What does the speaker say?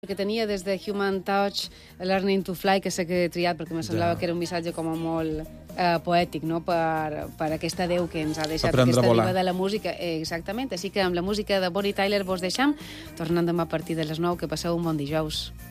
que tenia des de Human Touch, Learning to Fly, que sé que he triat perquè me semblava que era un missatge com a molt poètic, no? per aquesta Déu que ens ha deixat aquesta viva de la música. Exactament, així que amb la música de Bonnie Tyler vos deixam, tornant demà a partir de les 9, que passeu un bon dijous.